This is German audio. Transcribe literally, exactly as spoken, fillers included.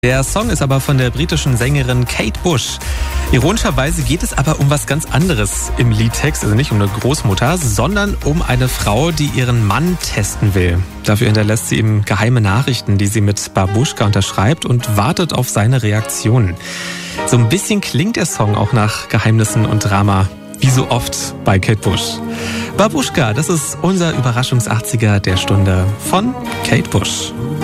Der Song ist aber von der britischen Sängerin Kate Bush. Ironischerweise geht es aber um was ganz anderes im Liedtext, also nicht um eine Großmutter, sondern um eine Frau, die ihren Mann testen will. Dafür hinterlässt sie ihm geheime Nachrichten, die sie mit Babuschka unterschreibt und wartet auf seine Reaktionen. So ein bisschen klingt der Song auch nach Geheimnissen und Drama, wie so oft bei Kate Bush. Babuschka, das ist unser Überraschungs-achtziger der Stunde von Kate Bush.